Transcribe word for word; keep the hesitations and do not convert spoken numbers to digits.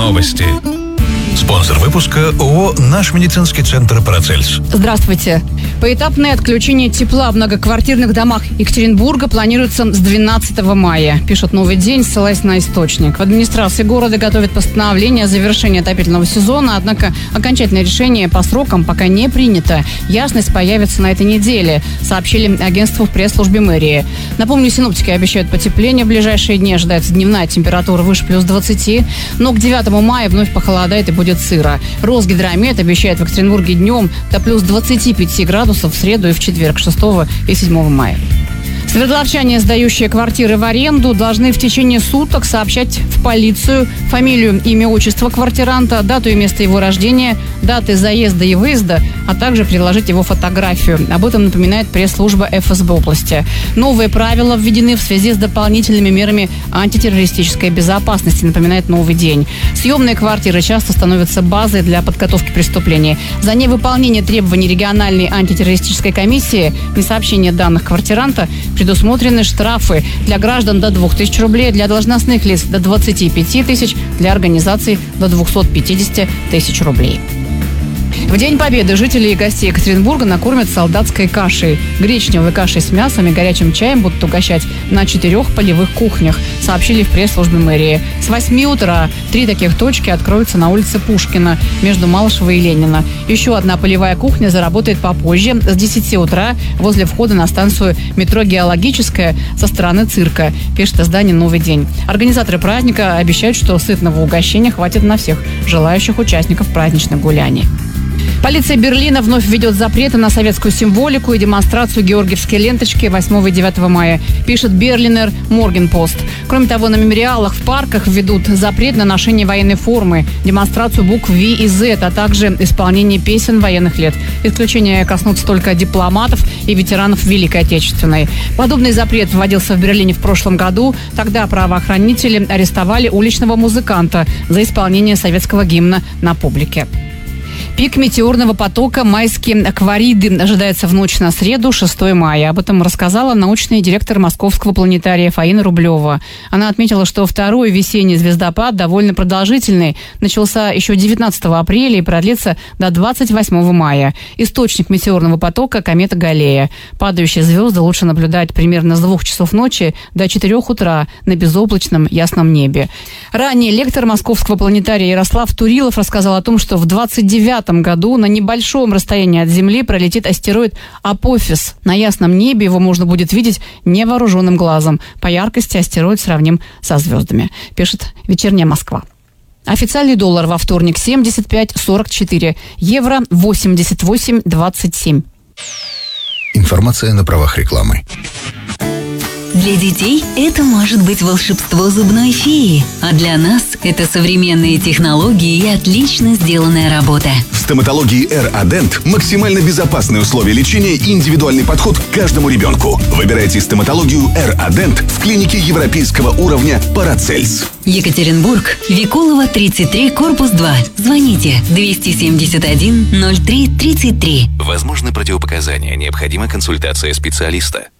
Новости. Спонсор выпуска ООО «Наш медицинский центр Парацельс». Здравствуйте. Поэтапное отключение тепла в многоквартирных домах Екатеринбурга планируется с двенадцатого мая, пишет «Новый день», ссылаясь на источник. В администрации города готовят постановление о завершении отопительного сезона, однако окончательное решение по срокам пока не принято. Ясность появится на этой неделе, сообщили агентству в пресс-службе мэрии. Напомню, синоптики обещают потепление. В ближайшие дни ожидается дневная температура выше плюс двадцати, но к девятому мая вновь похолодает и будет сыро. Росгидромет обещает в Екатеринбурге днем до плюс двадцати пяти градусов в среду и в четверг, шестого и седьмого мая. Свердловчане, сдающие квартиры в аренду, должны в течение суток сообщать в полицию фамилию, имя, отчество квартиранта, дату и место его рождения, даты заезда и выезда, а также приложить его фотографию. Об этом напоминает пресс-служба эф эс бэ области. Новые правила введены в связи с дополнительными мерами антитеррористической безопасности, напоминает «Новый день». Съемные квартиры часто становятся базой для подготовки преступлений. За невыполнение требований региональной антитеррористической комиссии, несообщение данных квартиранта, предусмотрены штрафы для граждан до двух тысяч рублей, для должностных лиц до двадцати пяти тысяч, для организаций до двухсот пятидесяти тысяч рублей. В День Победы жители и гостей Екатеринбурга накормят солдатской кашей. Гречневой кашей с мясом и горячим чаем будут угощать на четырех полевых кухнях, сообщили в пресс-службе мэрии. С восьми утра три таких точки откроются на улице Пушкина между Малышева и Ленина. Еще одна полевая кухня заработает попозже, с десяти утра возле входа на станцию метро «Геологическая» со стороны цирка, пишет издание «Новый день». Организаторы праздника обещают, что сытного угощения хватит на всех желающих участников праздничных гуляний. Полиция Берлина вновь введет запреты на советскую символику и демонстрацию георгиевской ленточки восьмого и девятого мая, пишет Берлинер Моргенпост. Кроме того, на мемориалах в парках введут запрет на ношение военной формы, демонстрацию букв Ви и Зет, а также исполнение песен военных лет. Исключения коснутся только дипломатов и ветеранов Великой Отечественной. Подобный запрет вводился в Берлине в прошлом году. Тогда правоохранители арестовали уличного музыканта за исполнение советского гимна на публике. Пик метеорного потока майские аквариды ожидается в ночь на среду, шестого мая. Об этом рассказала научный директор Московского планетария Фаина Рублева. Она отметила, что второй весенний звездопад довольно продолжительный. Начался еще девятнадцатого апреля и продлится до двадцать восьмого мая. Источник метеорного потока – комета Галлея. Падающие звезды лучше наблюдать примерно с двух часов ночи до четырех утра на безоблачном ясном небе. Ранее лектор Московского планетария Ярослав Турилов рассказал о том, что в двадцать девятом году на небольшом расстоянии от Земли пролетит астероид Апофис. На ясном небе его можно будет видеть невооруженным глазом. По яркости астероид сравним со звездами, пишет «Вечерняя Москва». Официальный доллар во вторник семьдесят пять сорок четыре, евро восемьдесят восемь двадцать семь. Информация на правах рекламы. Для детей это может быть волшебство зубной феи, а для нас это современные технологии и отлично сделанная работа. В стоматологии эр-Адент максимально безопасные условия лечения и индивидуальный подход к каждому ребенку. Выбирайте стоматологию эр-Адент в клинике европейского уровня Парацельс. Екатеринбург, Викулова, тридцать три, корпус два. Звоните двести семьдесят один ноль три тридцать три. Возможны противопоказания, необходима консультация специалиста.